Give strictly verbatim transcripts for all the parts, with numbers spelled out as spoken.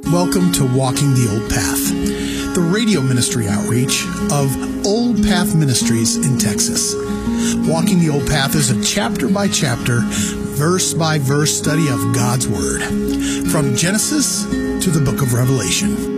Welcome to Walking the Old Path, the radio ministry outreach of Old Path Ministries in Texas. Walking the Old Path is a chapter-by-chapter, verse-by-verse study of God's Word, from Genesis to the book of Revelation.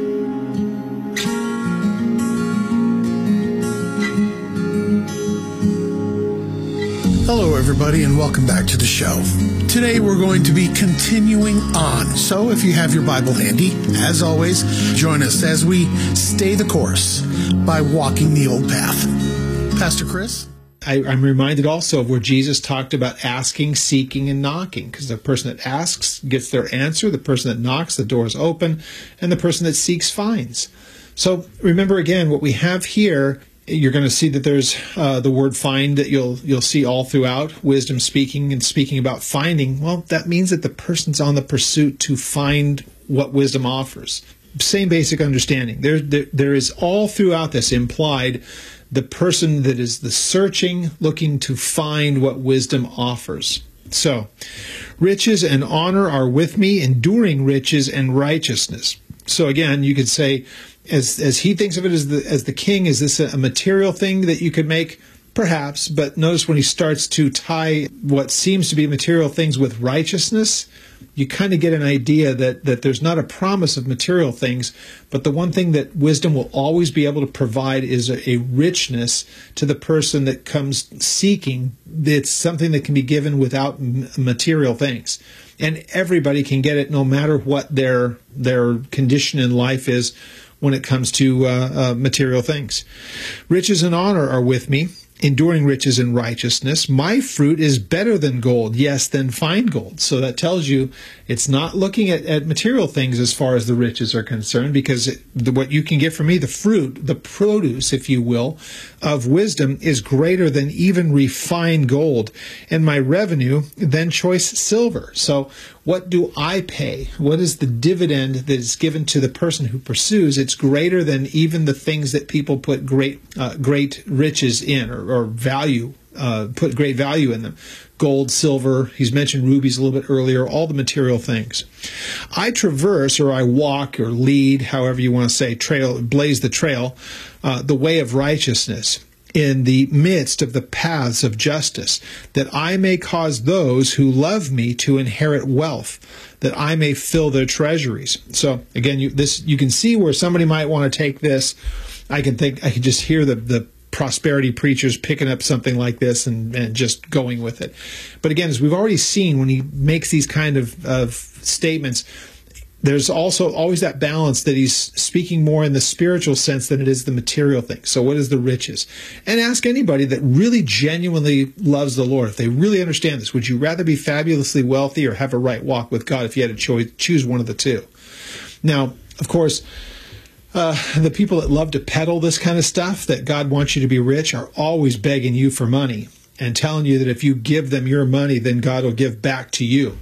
Hello, everybody, and welcome back to the show. Today, we're going to be continuing on. So, if you have your Bible handy, as always, join us as we stay the course by walking the old path. Pastor Chris? I, I'm reminded also of where Jesus talked about asking, seeking, and knocking, because the person that asks gets their answer, the person that knocks, the door is open, and the person that seeks finds. So, remember again, what we have here, you're going to see that there's uh, the word find that you'll you'll see all throughout, wisdom speaking and speaking about finding. Well, that means that the person's on the pursuit to find what wisdom offers. Same basic understanding. There, there, there is all throughout this implied the person that is the searching, looking to find what wisdom offers. So, riches and honor are with me, enduring riches and righteousness. So again, you could say, As as he thinks of it as the as the king, is this a, a material thing that you could make? Perhaps, but notice when he starts to tie what seems to be material things with righteousness, you kind of get an idea that, that there's not a promise of material things, but the one thing that wisdom will always be able to provide is a, a richness to the person that comes seeking. It's something that can be given without m- material things. And everybody can get it no matter what their their condition in life is when it comes to uh, uh, material things. Riches and honor are with me, enduring riches and righteousness. My fruit is better than gold, yes, than fine gold. So that tells you it's not looking at, at material things as far as the riches are concerned, because it, the, what you can get from me, the fruit, the produce, if you will, of wisdom is greater than even refined gold, and my revenue than choice silver. So what do I pay? What is the dividend that is given to the person who pursues? It's greater than even the things that people put great uh, great riches in, or, or value, uh, put great value in them. Gold, silver, he's mentioned rubies a little bit earlier, all the material things. I traverse, or I walk, or lead, however you want to say, trail, blaze the trail, uh, the way of righteousness, in the midst of the paths of justice, that I may cause those who love me to inherit wealth, that I may fill their treasuries. So again, you, this you can see where somebody might want to take this. I can think I can just hear the the prosperity preachers picking up something like this and, and just going with it. But again, as we've already seen, when he makes these kind of, of statements, there's also always that balance that he's speaking more in the spiritual sense than it is the material thing. So what is the riches? And ask anybody that really genuinely loves the Lord, if they really understand this, would you rather be fabulously wealthy or have a right walk with God if you had to cho- choose one of the two? Now, of course, uh, the people that love to peddle this kind of stuff, that God wants you to be rich, are always begging you for money and telling you that if you give them your money, then God will give back to you.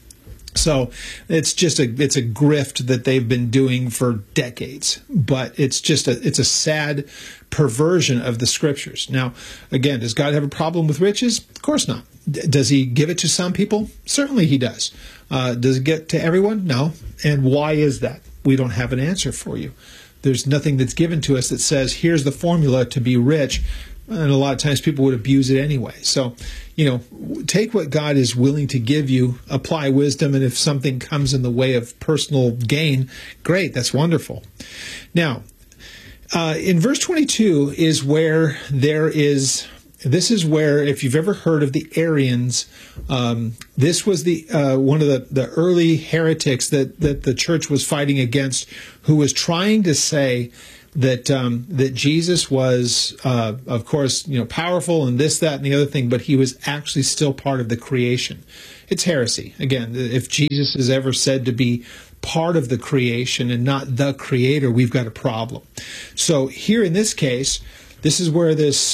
So it's just a it's a grift that they've been doing for decades, but it's just a it's a sad perversion of the scriptures. Now, again, does God have a problem with riches? Of course not. D- does he give it to some people? Certainly he does. Uh, does it get to everyone? No. And why is that? We don't have an answer for you. There's nothing that's given to us that says, here's the formula to be rich. And a lot of times people would abuse it anyway. So, you know, take what God is willing to give you, apply wisdom, and if something comes in the way of personal gain, great, that's wonderful. Now, uh, in verse twenty-two is where there is, this is where, if you've ever heard of the Arians, um, this was the uh, one of the, the early heretics that, that the church was fighting against, who was trying to say that um, that Jesus was, uh, of course, you know, powerful and this, that, and the other thing, but he was actually still part of the creation. It's heresy. Again, if Jesus is ever said to be part of the creation and not the creator, we've got a problem. So here in this case, this is where this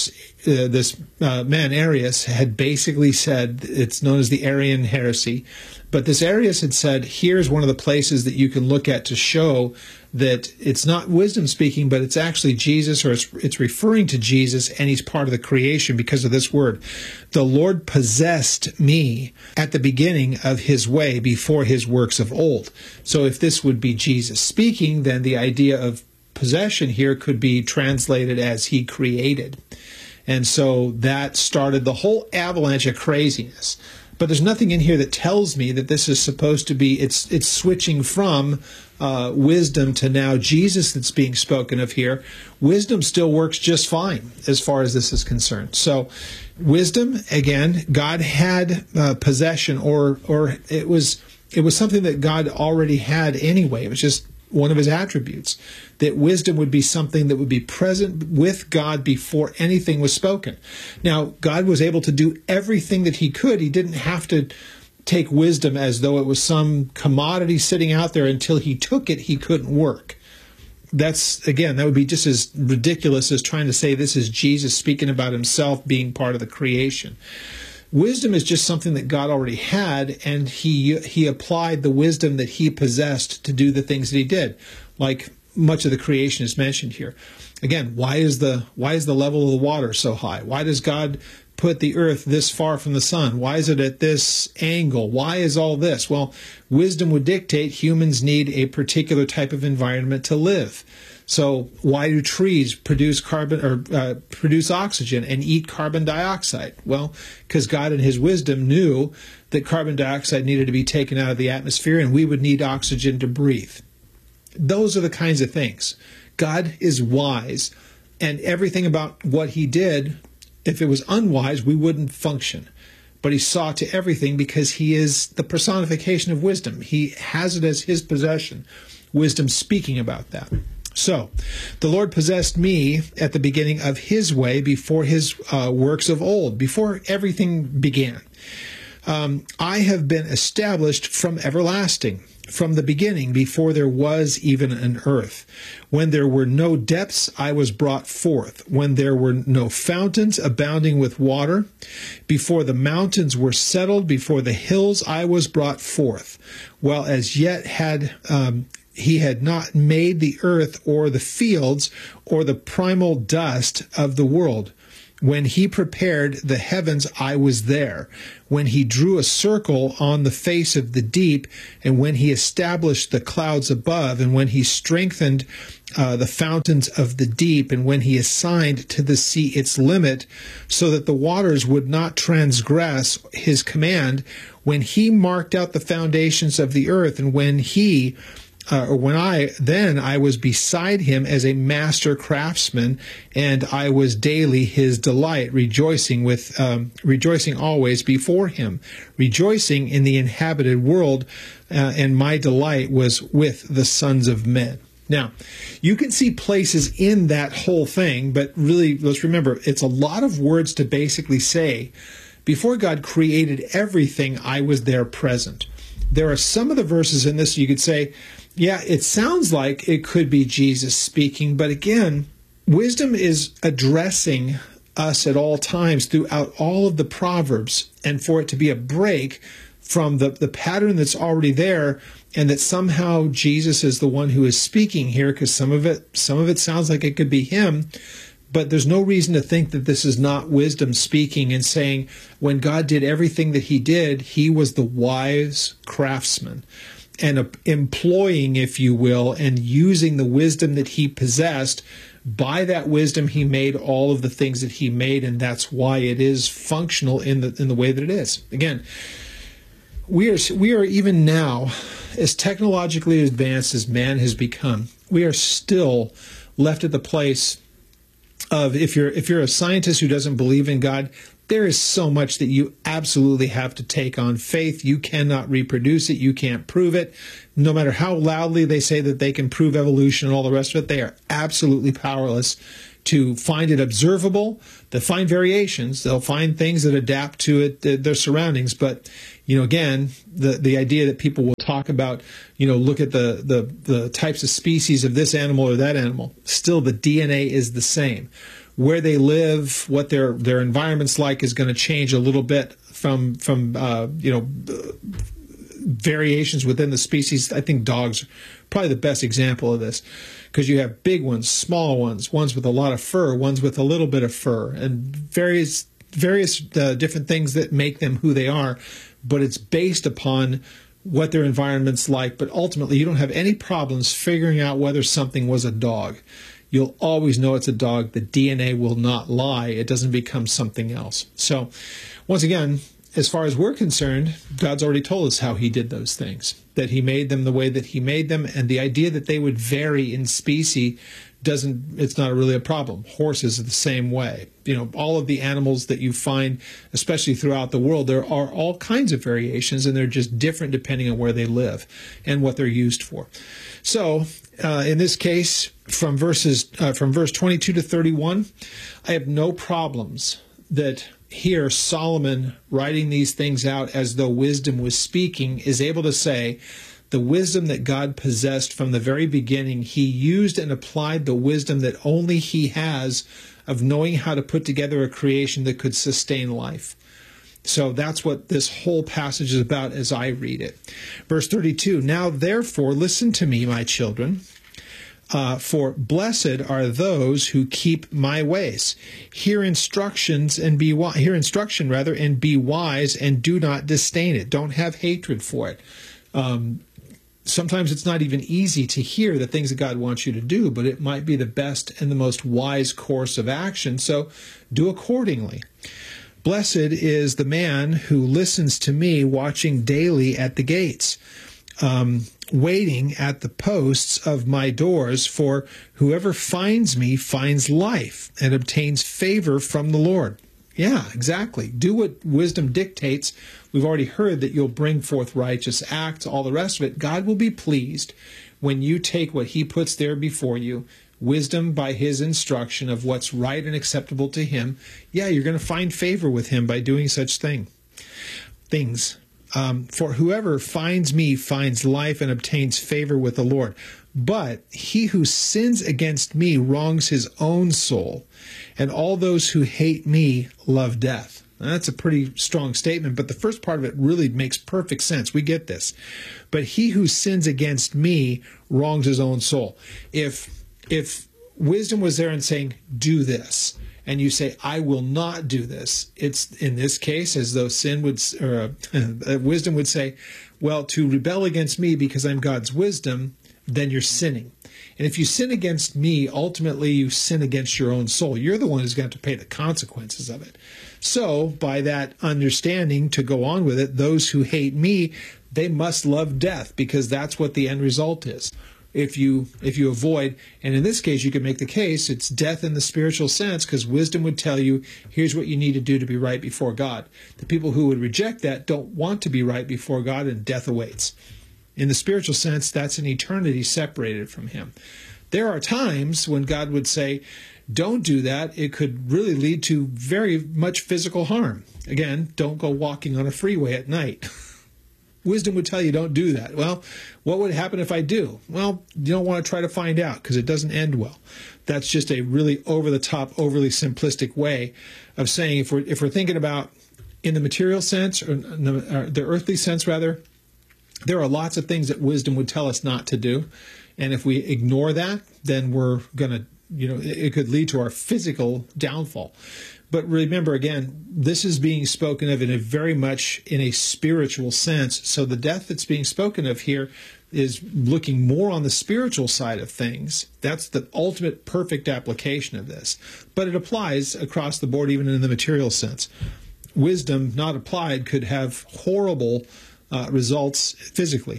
uh, this uh, man Arius had basically said, it's known as the Arian heresy, but this Arius had said, here's one of the places that you can look at to show that it's not wisdom speaking, but it's actually Jesus, or it's, it's referring to Jesus, and he's part of the creation because of this word. The Lord possessed me at the beginning of his way before his works of old. So if this would be Jesus speaking, then the idea of possession here could be translated as he created. And so that started the whole avalanche of craziness. But there's nothing in here that tells me that this is supposed to be, it's it's switching from uh, wisdom to now Jesus that's being spoken of here. Wisdom still works just fine as far as this is concerned. So wisdom, again, God had uh, possession, or or it was it was something that God already had anyway. It was just one of his attributes, that wisdom would be something that would be present with God before anything was spoken. Now, God was able to do everything that he could. He didn't have to take wisdom as though it was some commodity sitting out there. Until he took it, he couldn't work. That's, again, that would be just as ridiculous as trying to say this is Jesus speaking about himself being part of the creation. Wisdom is just something that God already had, and he he applied the wisdom that he possessed to do the things that he did, like much of the creation is mentioned here. Again, why is the why is the level of the water so high? Why does God put the earth this far from the sun? Why is it at this angle? Why is all this? Well, wisdom would dictate humans need a particular type of environment to live. So why do trees produce carbon or uh, produce oxygen and eat carbon dioxide? Well, because God in his wisdom knew that carbon dioxide needed to be taken out of the atmosphere, and we would need oxygen to breathe. Those are the kinds of things. God is wise, and everything about what he did, if it was unwise, we wouldn't function. But he saw to everything because he is the personification of wisdom. He has it as his possession. Wisdom speaking about that. So, the Lord possessed me at the beginning of his way before his uh, works of old, before everything began. Um, I have been established from everlasting, from the beginning, before there was even an earth. When there were no depths, I was brought forth. When there were no fountains abounding with water, before the mountains were settled, before the hills, I was brought forth. While as yet had um, he had not made the earth or the fields or the primal dust of the world. When he prepared the heavens, I was there. When he drew a circle on the face of the deep, and when he established the clouds above, and when he strengthened uh, the fountains of the deep, and when he assigned to the sea its limit, so that the waters would not transgress his command, when he marked out the foundations of the earth, and when he Uh, or when I, then I was beside him as a master craftsman, and I was daily his delight, rejoicing with, um, rejoicing always before him, rejoicing in the inhabited world, uh, and my delight was with the sons of men. Now, you can see places in that whole thing, but really, let's remember, it's a lot of words to basically say, before God created everything, I was there present. There are some of the verses in this you could say, yeah, it sounds like it could be Jesus speaking, but again, wisdom is addressing us at all times throughout all of the Proverbs, and for it to be a break from the, the pattern that's already there, and that somehow Jesus is the one who is speaking here, because some of it, some of it sounds like it could be him, but there's no reason to think that this is not wisdom speaking and saying, when God did everything that he did, he was the wise craftsman, and employing, if you will, and using the wisdom that he possessed. By that wisdom, he made all of the things that he made, and that's why it is functional in the in the way that it is. Again, we are we are even now, as technologically advanced as man has become, we are still left at the place of, if you're if you're a scientist who doesn't believe in God, there is so much that you absolutely have to take on faith. You cannot reproduce it. You can't prove it. No matter how loudly they say that they can prove evolution and all the rest of it, they are absolutely powerless to find it observable. They'll find variations. They'll find things that adapt to it, their surroundings. But, you know, again, the, the idea that people will talk about, you know, look at the, the, the types of species of this animal or that animal, still the D N A is the same. where they live, what their their environment's like is going to change a little bit from from uh, you know variations within the species. I think dogs are probably the best example of this, because you have big ones, small ones, ones with a lot of fur, ones with a little bit of fur, and various various uh, different things that make them who they are. But it's based upon what their environment's like. But ultimately, you don't have any problems figuring out whether something was a dog. You'll always know it's a dog. The D N A will not lie. It doesn't become something else. So, once again, as far as we're concerned, God's already told us how he did those things, that he made them the way that he made them. And the idea that they would vary in species doesn't, it's not really a problem. Horses are the same way. You know, all of the animals that you find, especially throughout the world, there are all kinds of variations, and they're just different depending on where they live and what they're used for. So, uh, in this case, from verses uh, from verse twenty-two to thirty-one, I have no problems that here Solomon, writing these things out as though wisdom was speaking, is able to say, the wisdom that God possessed from the very beginning, he used and applied the wisdom that only he has of knowing how to put together a creation that could sustain life. So that's what this whole passage is about as I read it. Verse thirty-two, now therefore listen to me, my children, uh, for blessed are those who keep my ways. Hear instructions and be wi- hear instruction rather and be wise, and do not disdain it. Don't have hatred for it. Um, Sometimes it's not even easy to hear the things that God wants you to do, but it might be the best and the most wise course of action, so do accordingly. Blessed is the man who listens to me, watching daily at the gates, um, waiting at the posts of my doors, for whoever finds me finds life and obtains favor from the Lord. Yeah, exactly. Do what wisdom dictates. We've already heard that you'll bring forth righteous acts, all the rest of it. God will be pleased when you take what he puts there before you, wisdom by his instruction of what's right and acceptable to him. Yeah, you're going to find favor with him by doing such thing, things. Um, for whoever finds me finds life and obtains favor with the Lord. But he who sins against me wrongs his own soul, and all those who hate me love death. Now, that's a pretty strong statement, but the first part of it really makes perfect sense. We get this. But he who sins against me wrongs his own soul. If if wisdom was there and saying, do this, and you say, I will not do this, it's in this case as though sin would, or uh, wisdom would say, well, to rebel against me because I'm God's wisdom, then you're sinning. And if you sin against me, ultimately you sin against your own soul. You're the one who's going to have to pay the consequences of it. So, by that understanding, to go on with it, those who hate me, they must love death, because that's what the end result is. If you if you avoid, and in this case you could make the case, it's death in the spiritual sense, because wisdom would tell you, here's what you need to do to be right before God. The people who would reject that don't want to be right before God, and death awaits. In the spiritual sense, that's an eternity separated from him. There are times when God would say, don't do that. It could really lead to very much physical harm. Again, don't go walking on a freeway at night. Wisdom would tell you don't do that. Well, what would happen if I do? Well, you don't want to try to find out, because it doesn't end well. That's just a really over-the-top, overly simplistic way of saying, if we're, if we're thinking about in the material sense, or the, or the earthly sense rather, there are lots of things that wisdom would tell us not to do. And if we ignore that, then we're going to, you know, it could lead to our physical downfall. But remember, again, this is being spoken of in a very much in a spiritual sense. So the death that's being spoken of here is looking more on the spiritual side of things. That's the ultimate perfect application of this. But it applies across the board, even in the material sense. Wisdom not applied could have horrible uh, results physically.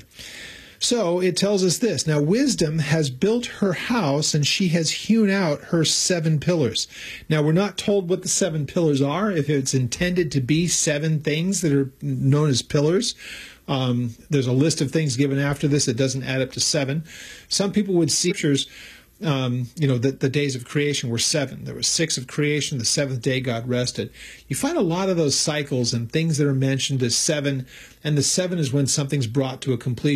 So it tells us this. Now, wisdom has built her house, and she has hewn out her seven pillars. Now, we're not told what the seven pillars are, if it's intended to be seven things that are known as pillars. Um, there's a list of things given after this that doesn't add up to seven. Some people would see scriptures, um, you know, that the days of creation were seven. There was six of creation. The seventh day God rested. You find a lot of those cycles and things that are mentioned as seven, and the seven is when something's brought to a completion.